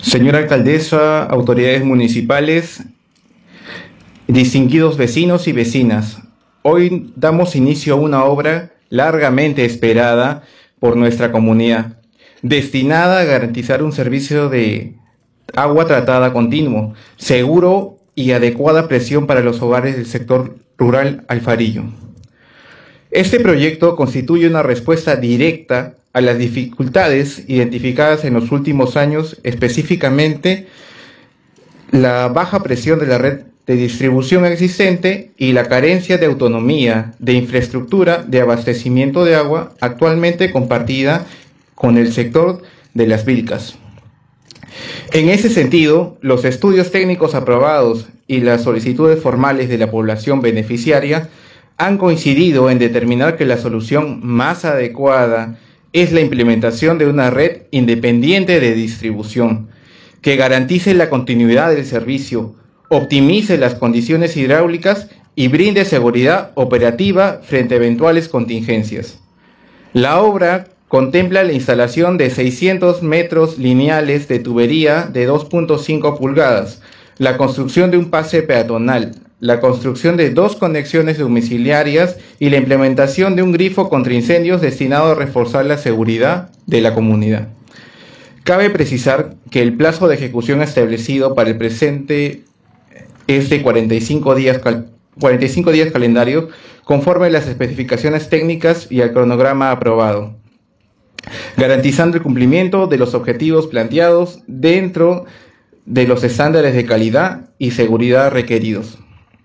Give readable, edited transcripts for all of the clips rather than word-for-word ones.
Señora alcaldesa, autoridades municipales, distinguidos vecinos y vecinas, hoy damos inicio a una obra largamente esperada por nuestra comunidad, destinada a garantizar un servicio de agua tratada continuo, seguro y adecuada presión para los hogares del sector rural Alfarillo. Este proyecto constituye una respuesta directa a las dificultades identificadas en los últimos años, específicamente la baja presión de la red de distribución existente y la carencia de autonomía de infraestructura de abastecimiento de agua actualmente compartida con el sector de las Vilcas. En ese sentido, los estudios técnicos aprobados y las solicitudes formales de la población beneficiaria han coincidido en determinar que la solución más adecuada es la implementación de una red independiente de distribución que garantice la continuidad del servicio, optimice las condiciones hidráulicas y brinde seguridad operativa frente a eventuales contingencias. La obra contempla la instalación de 600 metros lineales de tubería de 2.5 pulgadas, la construcción de un pase peatonal, la construcción de 2 conexiones domiciliarias y la implementación de un grifo contra incendios destinado a reforzar la seguridad de la comunidad. Cabe precisar que el plazo de ejecución establecido para el presente es de 45 días calendarios, conforme a las especificaciones técnicas y al cronograma aprobado, garantizando el cumplimiento de los objetivos planteados dentro de los estándares de calidad y seguridad requeridos.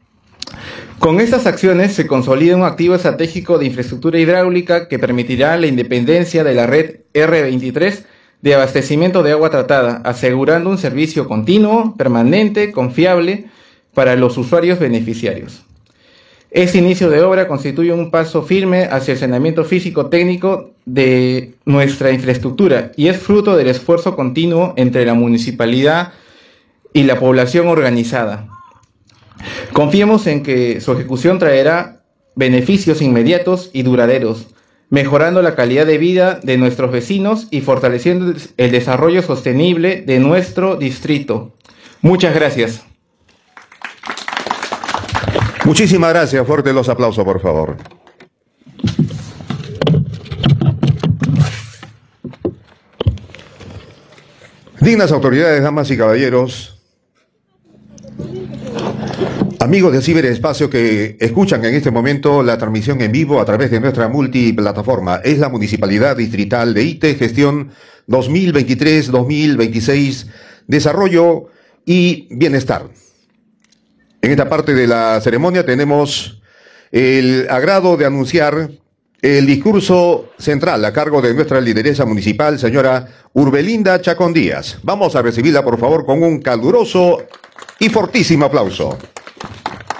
Con estas acciones se consolida un activo estratégico de infraestructura hidráulica que permitirá la independencia de la red R23 de abastecimiento de agua tratada, asegurando un servicio continuo, permanente, confiable para los usuarios beneficiarios. Este inicio de obra constituye un paso firme hacia el saneamiento físico-técnico de nuestra infraestructura y es fruto del esfuerzo continuo entre la municipalidad y la población organizada. Confiemos en que su ejecución traerá beneficios inmediatos y duraderos, mejorando la calidad de vida de nuestros vecinos y fortaleciendo el desarrollo sostenible de nuestro distrito. Muchas gracias. Muchísimas gracias. Fuerte los aplausos, por favor. Dignas autoridades, damas y caballeros, amigos de Ciberespacio que escuchan en este momento la transmisión en vivo a través de nuestra multiplataforma, es la Municipalidad Distrital de Ite, gestión 2023-2026, desarrollo y bienestar. En esta parte de la ceremonia tenemos el agrado de anunciar el discurso central a cargo de nuestra lideresa municipal, señora Urbelinda Chacón Díaz. Vamos a recibirla, por favor, con un caluroso y fortísimo aplauso.